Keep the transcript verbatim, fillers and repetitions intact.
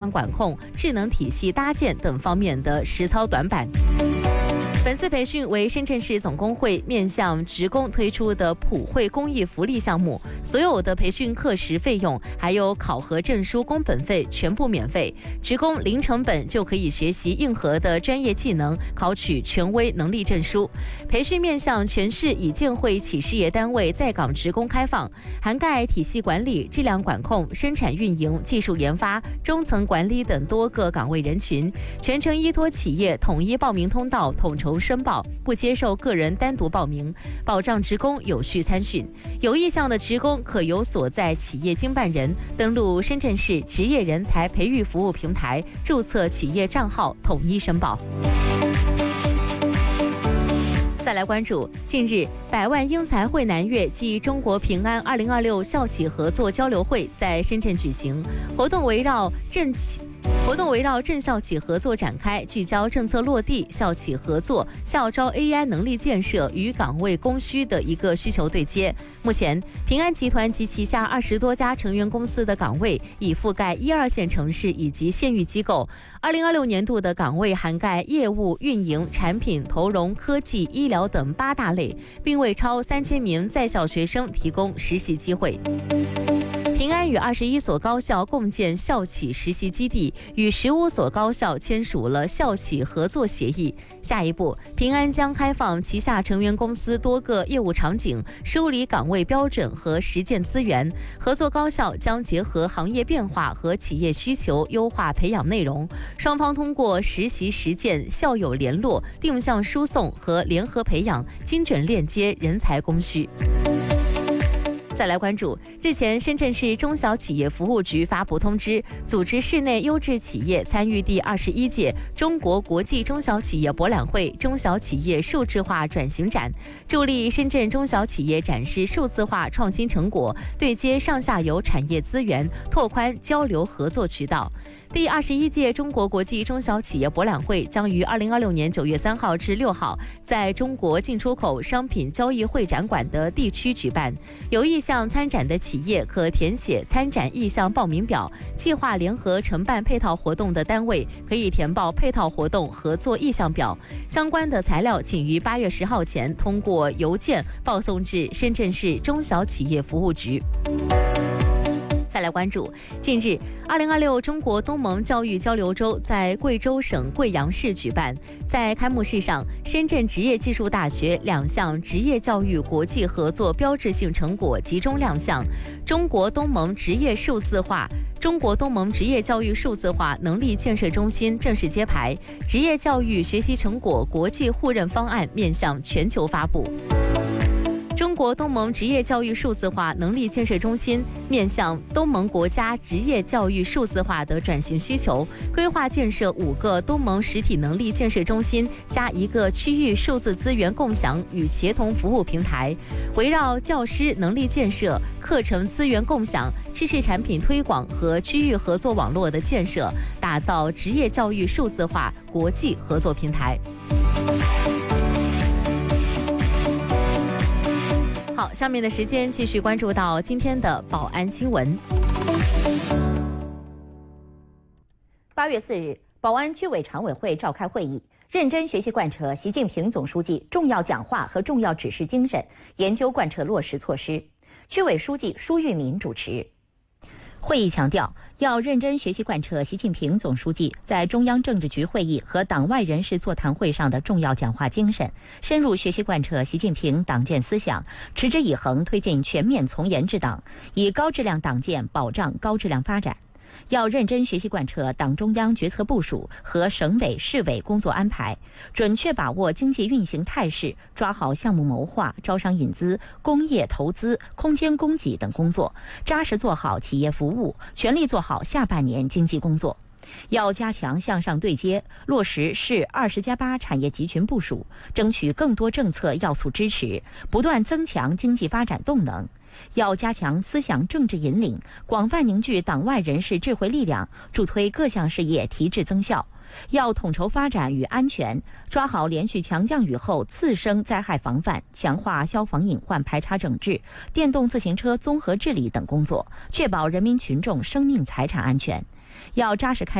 量管控、智能体系搭建等方面的实操短板。本次培训为深圳市总工会面向职工推出的普惠公益福利项目，所有的培训课时费用还有考核证书工本费全部免费，职工零成本就可以学习硬核的专业技能，考取权威能力证书。培训面向全市已建会企事业单位在岗职工开放，涵盖体系管理、质量管控、生产运营、技术研发、中层管理等多个岗位人群，全程依托企业统一报名通道，统筹申报，不接受个人单独报名，保障职工有序参训。有意向的职工可由所在企业经办人登录深圳市职业人才培育服务平台，注册企业账号，统一申报。再来关注，近日百万英才汇南粤暨中国平安二零二六校企合作交流会在深圳举行，活动围绕政企活动围绕镇校企合作展开，聚焦政策落地、校企合作、校招 A I 能力建设与岗位供需的一个需求对接。目前，平安集团及旗下二十多家成员公司的岗位已覆盖一二线城市以及县域机构。二零二六年度的岗位涵盖业务、运营、产品、投融、科技、医疗等八大类，并为超三千名在校学生提供实习机会。平安与二十一所高校共建校企实习基地，与十五所高校签署了校企合作协议。下一步，平安将开放旗下成员公司多个业务场景，梳理岗位标准和实践资源。合作高校将结合行业变化和企业需求，优化培养内容。双方通过实习实践、校友联络、定向输送和联合培养，精准链接人才供需。再来关注，日前深圳市中小企业服务局发布通知，组织市内优质企业参与第二十一届中国国际中小企业博览会中小企业数字化转型展，助力深圳中小企业展示数字化创新成果，对接上下游产业资源，拓宽交流合作渠道。第二十一届中国国际中小企业博览会将于二零二六年九月三号至六号在中国进出口商品交易会展馆的地区举办。有意向参展的企业可填写参展意向报名表，计划联合承办配套活动的单位可以填报配套活动合作意向表。相关的材料请于八月十号前通过邮件报送至深圳市中小企业服务局。再来关注，近日，二零二六中国东盟教育交流周在贵州省贵阳市举办。在开幕式上，深圳职业技术大学两项职业教育国际合作标志性成果集中亮相，中国东盟职业数字化。中国东盟职业教育数字化能力建设中心正式揭牌，职业教育学习成果国际互认方案面向全球发布。中国东盟职业教育数字化能力建设中心面向东盟国家职业教育数字化的转型需求，规划建设五个东盟实体能力建设中心加一个区域数字资源共享与协同服务平台，围绕教师能力建设、课程资源共享、知识产品推广和区域合作网络的建设，打造职业教育数字化国际合作平台。好，下面的时间继续关注到今天的保安新闻。 八月四日，保安区委常委会召开会议，认真学习贯彻习近平总书记重要讲话和重要指示精神，研究贯彻落实措施。区委书记舒玉民主持。会议强调，要认真学习贯彻习近平总书记在中央政治局会议和党外人士座谈会上的重要讲话精神，深入学习贯彻习近平党建思想，持之以恒推进全面从严治党，以高质量党建保障高质量发展。要认真学习贯彻党中央决策部署和省委市委工作安排，准确把握经济运行态势，抓好项目谋划、招商引资、工业投资、空间供给等工作，扎实做好企业服务，全力做好下半年经济工作。要加强向上对接，落实市二十加八产业集群部署，争取更多政策要素支持，不断增强经济发展动能。要加强思想政治引领，广泛凝聚党外人士智慧力量，助推各项事业提质增效。要统筹发展与安全，抓好连续强降雨后次生灾害防范，强化消防隐患排查整治、电动自行车综合治理等工作，确保人民群众生命财产安全。要扎实开